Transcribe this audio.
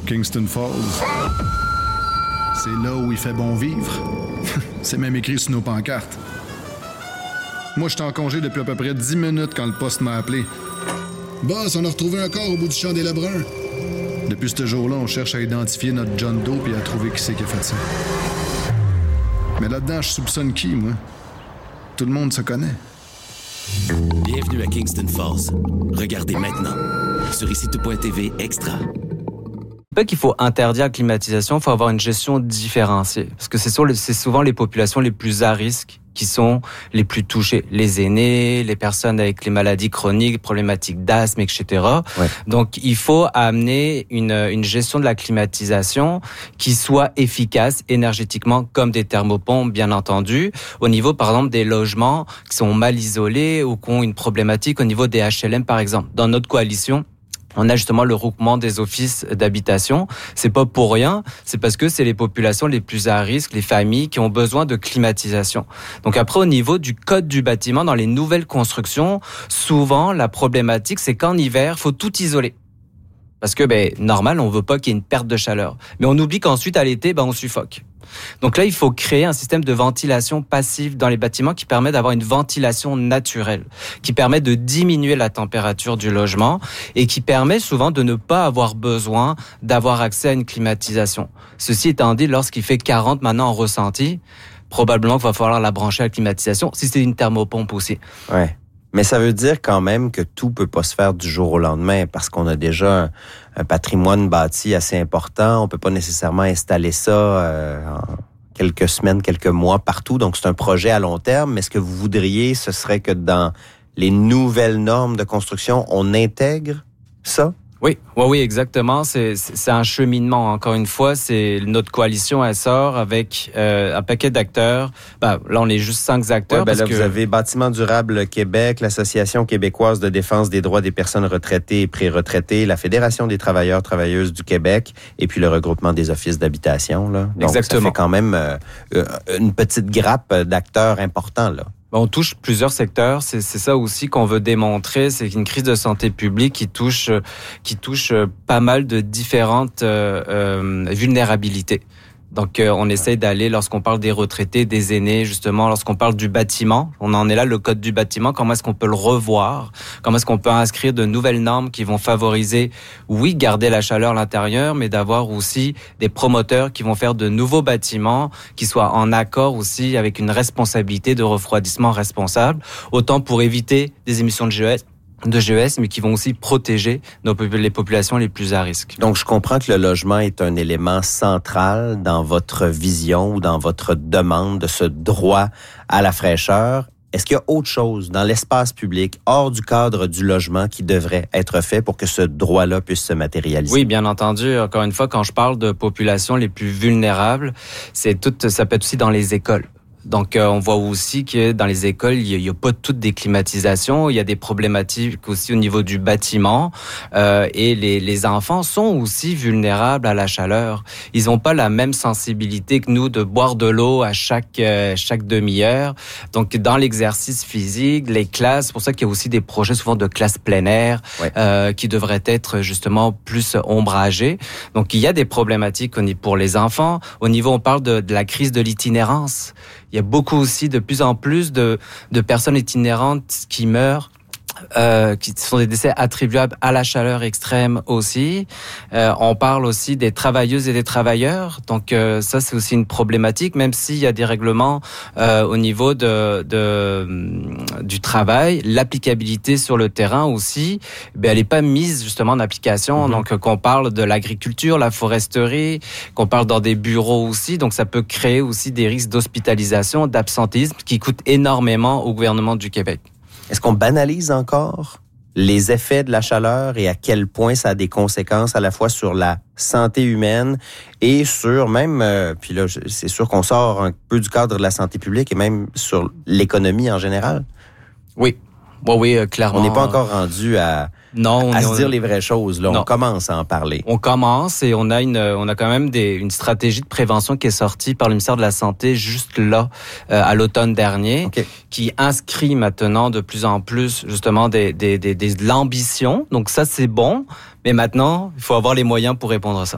Kingston Falls. C'est là où il fait bon vivre. C'est même écrit sur nos pancartes. Moi, j'étais en congé depuis à peu près 10 minutes quand le poste m'a appelé. Boss, on a retrouvé un corps au bout du champ des Lebrun. Depuis ce jour-là, on cherche à identifier notre John Doe et à trouver qui c'est qui a fait ça. Mais là-dedans, je soupçonne qui, moi? Tout le monde se connaît. Bienvenue à Kingston Falls. Regardez maintenant sur ICITO.tv Extra. Pas qu'il faut interdire la climatisation, il faut avoir une gestion différenciée. Parce que c'est souvent les populations les plus à risque qui sont les plus touchées. Les aînés, les personnes avec les maladies chroniques, problématiques d'asthme, etc. Ouais. Donc, il faut amener une gestion de la climatisation qui soit efficace énergétiquement, comme des thermopompes, bien entendu. Au niveau, par exemple, des logements qui sont mal isolés ou qui ont une problématique au niveau des HLM, par exemple. Dans notre coalition, on a justement le regroupement des offices d'habitation. C'est pas pour rien, c'est parce que c'est les populations les plus à risque, les familles qui ont besoin de climatisation. Donc après, au niveau du code du bâtiment, dans les nouvelles constructions, souvent, la problématique, c'est qu'en hiver, faut tout isoler. Parce que, normal, on veut pas qu'il y ait une perte de chaleur. Mais on oublie qu'ensuite, à l'été, on suffoque. Donc là, il faut créer un système de ventilation passive dans les bâtiments qui permet d'avoir une ventilation naturelle, qui permet de diminuer la température du logement et qui permet souvent de ne pas avoir besoin d'avoir accès à une climatisation. Ceci étant dit, lorsqu'il fait 40 maintenant en ressenti, probablement qu'il va falloir la brancher à la climatisation, si c'est une thermopompe aussi. Ouais. Mais ça veut dire quand même que tout peut pas se faire du jour au lendemain parce qu'on a déjà un patrimoine bâti assez important. On peut pas nécessairement installer ça en quelques semaines, quelques mois partout. Donc, c'est un projet à long terme. Mais ce que vous voudriez, ce serait que dans les nouvelles normes de construction, on intègre ça? Oui, exactement. C'est un cheminement. Encore une fois, c'est notre coalition, elle sort avec un paquet d'acteurs. Là, on est juste 5 acteurs. Vous avez Bâtiment durable Québec, l'Association québécoise de défense des droits des personnes retraitées et pré-retraitées, la Fédération des travailleurs travailleuses du Québec, et puis le regroupement des offices d'habitation. Là. Donc, exactement. Ça fait quand même une petite grappe d'acteurs importants, là. On touche plusieurs secteurs. C'est ça aussi qu'on veut démontrer. C'est une crise de santé publique qui touche pas mal de différentes vulnérabilités. Donc, on essaye d'aller, lorsqu'on parle des retraités, des aînés, justement, lorsqu'on parle du bâtiment, on en est là, le code du bâtiment, comment est-ce qu'on peut le revoir? Comment est-ce qu'on peut inscrire de nouvelles normes qui vont favoriser, oui, garder la chaleur à l'intérieur, mais d'avoir aussi des promoteurs qui vont faire de nouveaux bâtiments qui soient en accord aussi avec une responsabilité de refroidissement responsable, autant pour éviter des émissions de GES, mais qui vont aussi protéger les populations les plus à risque. Donc, je comprends que le logement est un élément central dans votre vision ou dans votre demande de ce droit à la fraîcheur. Est-ce qu'il y a autre chose dans l'espace public, hors du cadre du logement, qui devrait être fait pour que ce droit-là puisse se matérialiser? Oui, bien entendu. Encore une fois, quand je parle de populations les plus vulnérables, ça peut être aussi dans les écoles. Donc, on voit aussi que dans les écoles, il y a pas toutes des climatisations. Il y a des problématiques aussi au niveau du bâtiment. Et les enfants sont aussi vulnérables à la chaleur. Ils n'ont pas la même sensibilité que nous de boire de l'eau à chaque demi-heure. Donc, dans l'exercice physique, les classes, c'est pour ça qu'il y a aussi des projets souvent de classes plein air, qui devraient être justement plus ombragés. Donc, il y a des problématiques pour les enfants. Au niveau, on parle de la crise de l'itinérance. Il y a beaucoup aussi, de plus en plus de personnes itinérantes qui meurent, qui sont des décès attribuables à la chaleur extrême aussi. On parle aussi des travailleuses et des travailleurs. Donc ça, c'est aussi une problématique, même s'il y a des règlements au niveau du travail. L'applicabilité sur le terrain aussi, elle n'est pas mise justement en application. Donc qu'on parle de l'agriculture, la foresterie, qu'on parle dans des bureaux aussi. Donc ça peut créer aussi des risques d'hospitalisation, d'absentéisme qui coûtent énormément au gouvernement du Québec. Est-ce qu'on banalise encore les effets de la chaleur et à quel point ça a des conséquences à la fois sur la santé humaine et sur même, puis là, c'est sûr qu'on sort un peu du cadre de la santé publique et même sur l'économie en général? Oui, clairement. On n'est pas encore rendu à se dire les vraies choses. Là, non. On commence à en parler. On commence et on a quand même une stratégie de prévention qui est sortie par le ministère de la Santé juste là, à l'automne dernier, qui inscrit maintenant de plus en plus justement de l'ambition. Donc ça, c'est bon. Mais maintenant, il faut avoir les moyens pour répondre à ça.